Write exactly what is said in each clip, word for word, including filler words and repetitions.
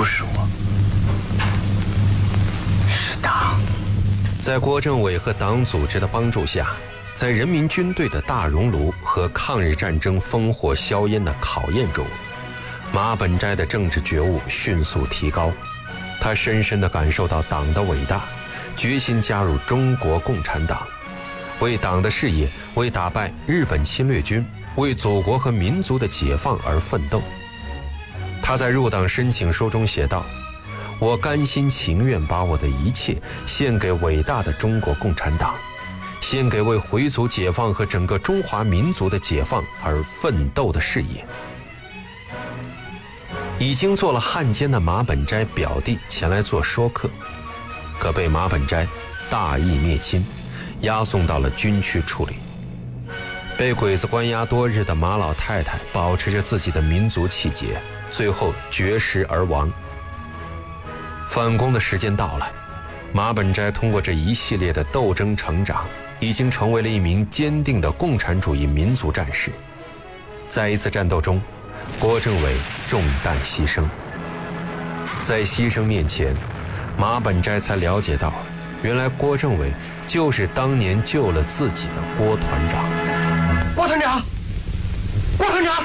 不是我，是党。 在郭政委和党组织的帮助下，在人民军队的大熔炉和抗日战争烽火硝烟的考验中，马本斋的政治觉悟迅速提高，他深深地感受到党的伟大，决心加入中国共产党，为党的事业，为打败日本侵略军，为祖国和民族的解放而奋斗。他在入党申请书中写道：我甘心情愿把我的一切献给伟大的中国共产党，献给为回族解放和整个中华民族的解放而奋斗的事业。已经做了汉奸的马本斋表弟前来做说客，可被马本斋大义灭亲，押送到了军区处理。被鬼子关押多日的马老太太保持着自己的民族气节，最后绝食而亡。反攻的时间到了，马本斋通过这一系列的斗争成长，已经成为了一名坚定的共产主义民族战士。在一次战斗中，郭政委中弹牺牲。在牺牲面前，马本斋才了解到，原来郭政委就是当年救了自己的郭团长。 郭团长，郭团长，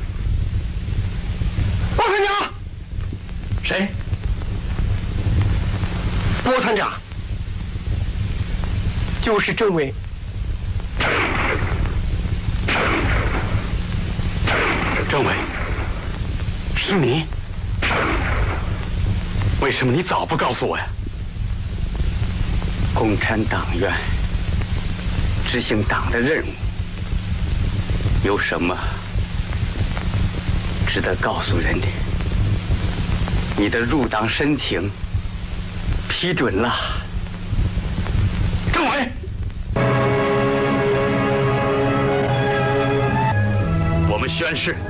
郭团长，谁？郭团长，就是政委。政委，是你？为什么你早不告诉我呀？共产党员执行党的任务，有什么值得告诉人的？你的入党申请批准了。政委，我们宣誓，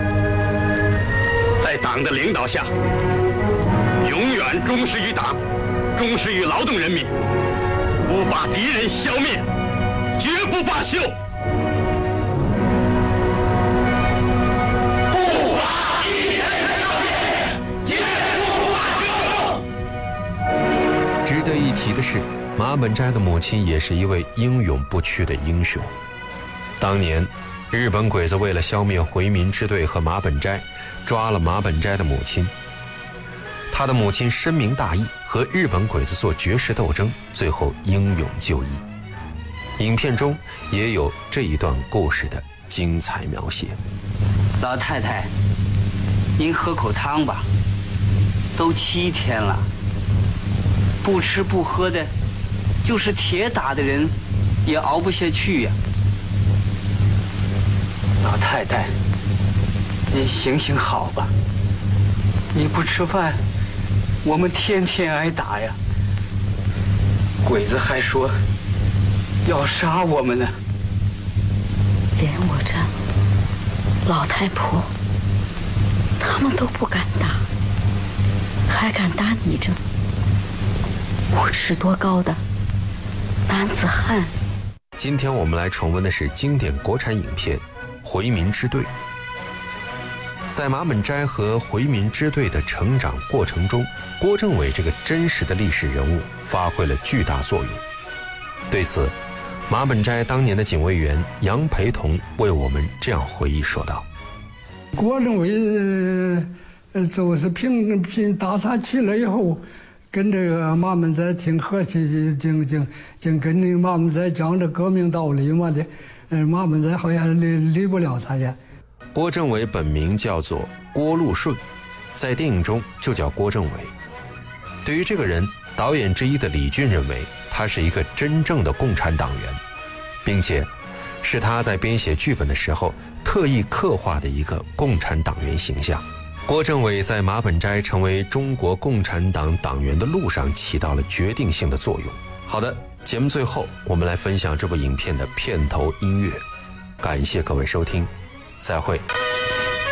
在党的领导下，永远忠实于党，忠实于劳动人民，不把敌人消灭，绝不罢休。不把敌人消灭，绝不罢休。 值得一提的是，马本斋的母亲也是一位英勇不屈的英雄。当年日本鬼子为了消灭回民支队和马本斋，抓了马本斋的母亲。他的母亲深明大义，和日本鬼子做绝食斗争，最后英勇就义。影片中也有这一段故事的精彩描写。 老太太，您喝口汤吧，都七天了，不吃不喝的，就是铁打的人也熬不下去呀。老太太，您行行好吧，你不吃饭，我们天天挨打呀。鬼子还说要杀我们呢。 连我这老太婆，他们都不敢打，还敢打你这五尺多高的男子汉。 今天我们来重温的是经典国产影片《回民支队》。在马本斋和回民支队的成长过程中，郭政委这个真实的历史人物发挥了巨大作用。对此，马本斋当年的警卫员杨培同为我们这样回忆说道： 郭政委呃就是凭凭打他去了以后，跟这个马本斋挺和气，经经经跟那马本斋讲这革命道理嘛的，呃马本斋好像离离不了他呀。 郭政委本名叫做郭路顺，在电影中就叫郭政委。对于这个人，导演之一的李俊认为他是一个真正的共产党员，并且是他在编写剧本的时候特意刻画的一个共产党员形象。郭政委在马本斋成为中国共产党党员的路上起到了决定性的作用。好的，节目最后我们来分享这部影片的片头音乐。感谢各位收听，再会。